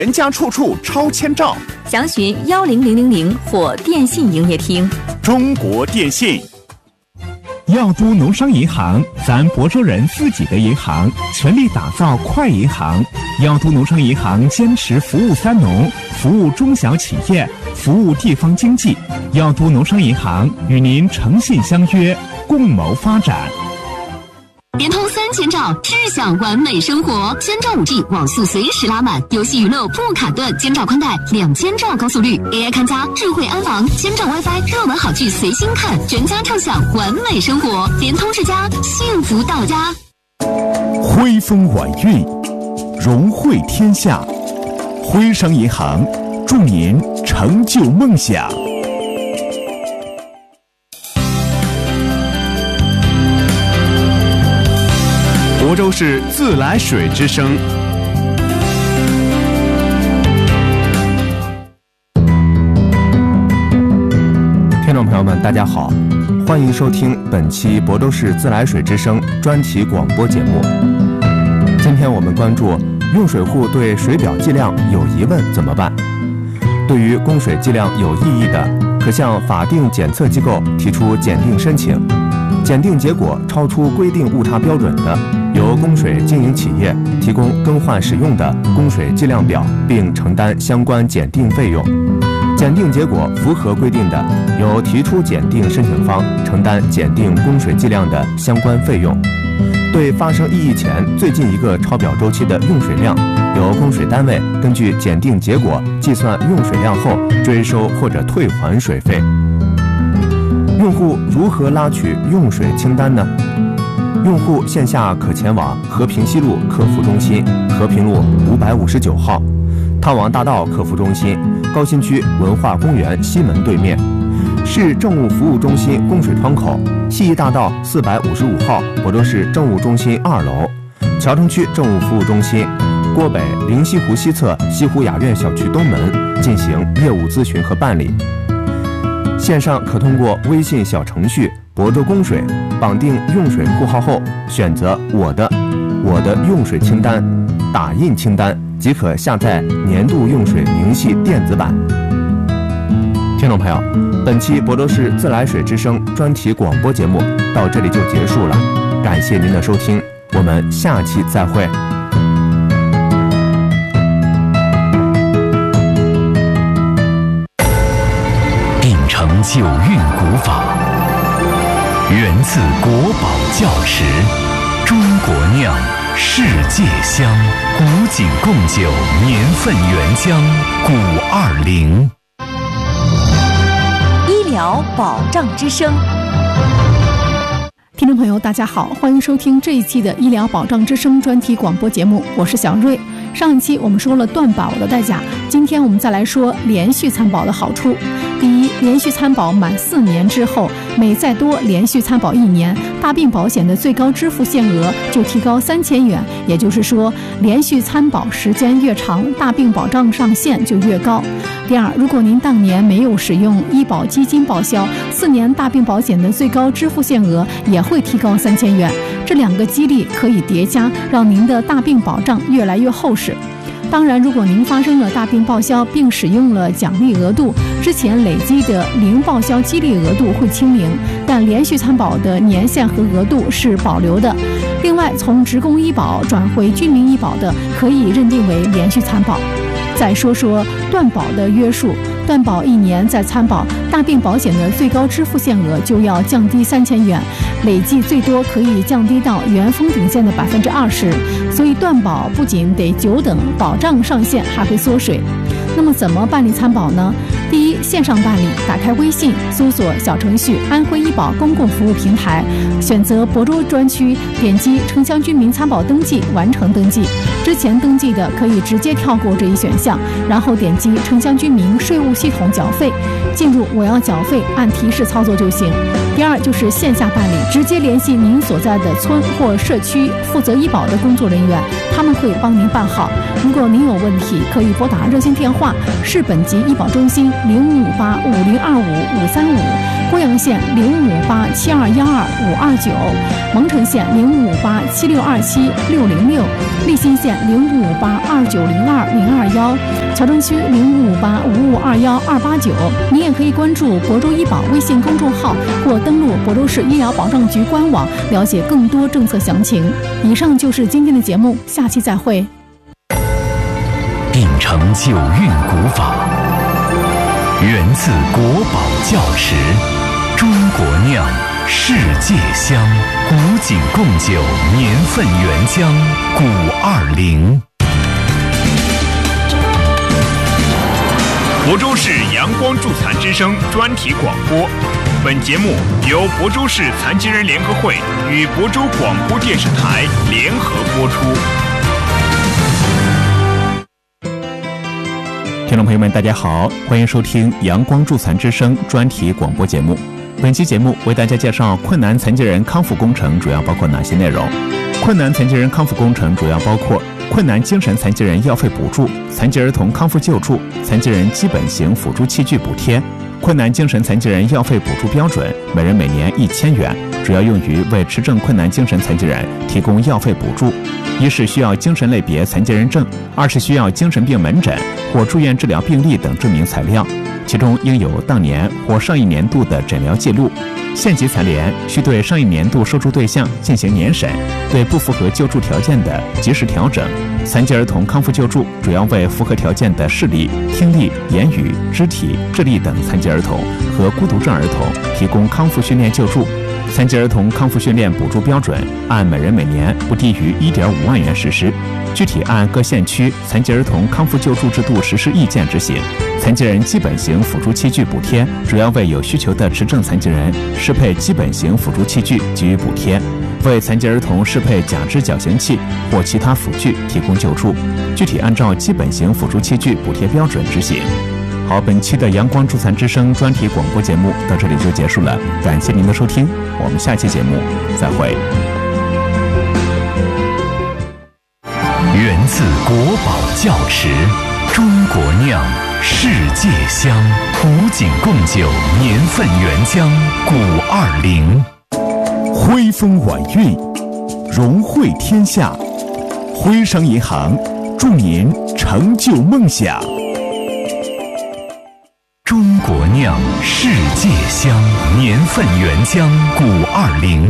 人家处处超千兆， 详询10000或电信营业厅。 中国电信。 药都农商银行，咱亳州人自己的银行，全力打造快银行。药都农商银行坚持服务三农，服务中小企业，服务地方经济。药都农商银行与您诚信相约，共谋发展。 联通3000兆，智享完美生活。千兆5G 网速随时拉满，游戏娱乐不卡顿，千兆宽带，2000兆高速率 ，AI 看家，智慧安防，千兆 WiFi，热门好剧随心看，全家畅享完美生活。联通世家，幸福到家。 辉风晚运，荣惠天下。辉商银行祝您成就梦想。亳州市自来水之声。 听众朋友们，大家好，欢迎收听本期亳州市自来水之声专题广播节目。今天我们关注用水户对水表计量有疑问怎么办？对于供水计量有异议的，可向法定检测机构提出检定申请。检定结果超出规定误差标准的，由供水经营企业提供更换使用的供水计量表，并承担相关检定费用。检定结果符合规定的，由提出检定申请方承担检定供水计量的相关费用。对发生异议前最近一个超表周期的用水量，由供水单位根据检定结果计算用水量后追收或者退还水费。用户如何拉取用水清单呢？用户线下可前往和平西路客服中心、和平路559号、汤王大道客服中心、高新区文化公园西门对面、市政务服务中心供水窗口、西义大道455号亳州市政务中心2楼、桥城区政务服务中心、郭北灵西湖西侧西湖雅苑小区东门进行业务咨询和办理。线上可通过微信小程序亳州供水绑定用水户号后，选择我的用水清单，打印清单即可下载年度用水明细电子版。听众朋友，本期亳州市自来水之声专题广播节目到这里就结束了，感谢您的收听，我们下期再会。 成就韵古法，源自国宝窖池，中国酿，世界香，古井贡酒，年份原浆520。 医疗保障之声。 听众朋友大家好，欢迎收听这一期的医疗保障之声专题广播节目，我是小瑞。上一期我们说了断保的代价，今天我们再来说连续参保的好处。第一，连续参保满4年之后，每再多连续参保1年，大病保险的最高支付限额就提高3000元，也就是说，连续参保时间越长，大病保障上限就越高。第二，如果您当年没有使用医保基金报销，4年大病保险的最高支付限额也会提高3000元。这2个激励可以叠加，让您的大病保障越来越厚实。当然，如果您发生了大病报销并使用了奖励额度，之前累积的零报销激励额度会清零，但连续参保的年限和额度是保留的。另外，从职工医保转回居民医保的，可以认定为连续参保。再说说断保的约束，断保1年再参保，大病保险的最高支付限额就要降低3000元，累计最多可以降低到原封顶线的20%。所以断保不仅得久等，保障上限还会缩水。那么怎么办理参保呢？第一，线上办理，打开微信，搜索小程序安徽医保公共服务平台，选择亳州专区，点击城乡居民参保登记，完成登记。之前登记的可以直接跳过这一选项，然后点击城乡居民税务系统缴费，进入我要缴费，按提示操作就行。 第二就是线下办理，直接联系您所在的村或社区负责医保的工作人员，他们会帮您办好。如果您有问题，可以拨打热线电话：市本级医保中心05850255535，贵阳县05872125529，蒙城县05876276006，利辛县05829020221，乔城区05855212289。您也可以关注亳州医保微信公众号或登录亳州市医疗保障局官网，了解更多政策详情。以上就是今天的节目，下期再会。 秉承九韵古法，源自国宝窖池，中国酿，世界香，古井贡酒，年份原浆520。 亳州市阳光助残之声专题广播。本节目由亳州市残疾人联合会与亳州广播电视台联合播出。听众朋友们，大家好，欢迎收听阳光助残之声专题广播节目。本期节目为大家介绍困难残疾人康复工程主要包括哪些内容。困难残疾人康复工程主要包括困难精神残疾人药费补助、残疾儿童康复救助、残疾人基本型辅助器具补贴。困难精神残疾人药费补助标准每人每年1000元，主要用于为持证困难精神残疾人提供药费补助。一是需要精神类别残疾人证，二是需要精神病门诊或住院治疗病历等证明材料，其中应有当年或上一年度的诊疗记录。县级残联需对上一年度受助对象进行年审，对不符合救助条件的及时调整。残疾儿童康复救助主要为符合条件的视力、听力、言语、肢体、智力等残疾儿童和孤独症儿童提供康复训练救助。残疾儿童康复训练补助标准按每人每年不低于1.5万元实施，具体按各县区残疾儿童康复救助制度实施意见执行。残疾人基本型辅助器具补贴主要为有需求的持证残疾人适配基本型辅助器具给予补贴，为残疾儿童适配假肢矫形器或其他辅具提供救助，具体按照基本型辅助器具补贴标准执行。好，本期的阳光助残之声专题广播节目到这里就结束了，感谢您的收听，我们下期节目再会。 源自国宝窖池，中国酿，世界香，古井贡酒，年份原浆520。 徽风晚韵，融汇天下。徽商银行祝您成就梦想。 中国酿，世界香，年份原浆520。